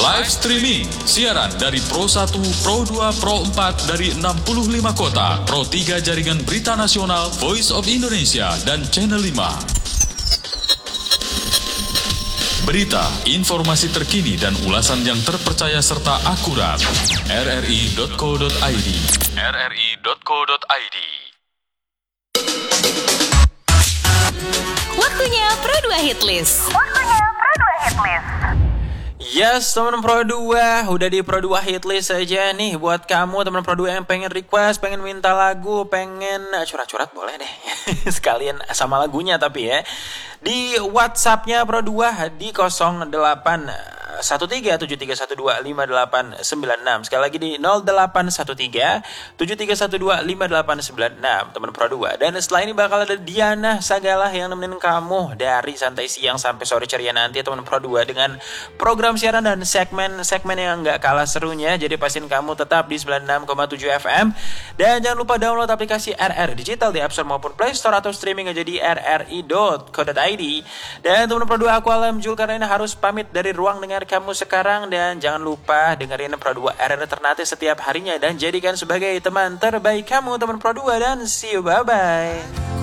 Live streaming, siaran dari Pro 1, Pro 2, Pro 4 dari 65 kota, Pro 3 jaringan berita nasional, Voice of Indonesia, dan Channel 5. Berita, informasi terkini dan ulasan yang terpercaya serta akurat. rri.co.id. rri.co.id. Waktunya Pro 2 Hitlist. Yes, teman Pro 2, udah di Pro 2 Hitlist aja nih buat kamu teman Pro 2 yang pengen request, pengen minta lagu, pengen curhat-curhat boleh deh. Sekalian sama lagunya tapi ya. Di WhatsApp-nya Pro 2 di 081373125896. Sekali lagi di 081373125896 teman Pro 2. Dan setelah ini bakal ada Diana Sagala yang nemenin kamu dari santai siang sampai sore ceria nanti teman Pro 2 dengan program siaran dan segmen yang gak kalah serunya. Jadi pastiin kamu tetap di 96,7 FM. Dan jangan lupa download aplikasi RR Digital di App Store maupun Play Store atau streaming aja di rri.co.id. Dan teman Pro 2, aku Alam Zulkarnain harus pamit dari ruang dengar kamu sekarang. Dan jangan lupa dengerin Pro 2 RR Ternate setiap harinya dan jadikan sebagai teman terbaik kamu teman Pro 2. Dan see you, bye-bye.